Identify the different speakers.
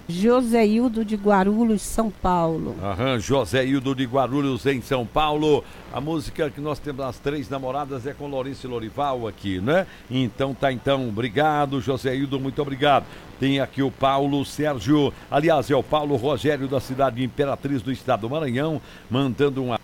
Speaker 1: Joséildo de Guarulhos, São Paulo.
Speaker 2: Aham, Joséildo de Guarulhos, em São Paulo. A música que nós temos, As Três Namoradas, é com Lourenço Lorival aqui, né? Então tá, então, obrigado, Joséildo, muito obrigado. Tem aqui o Paulo Sérgio, aliás, é o Paulo Rogério, da cidade de Imperatriz, do estado do Maranhão, mandando um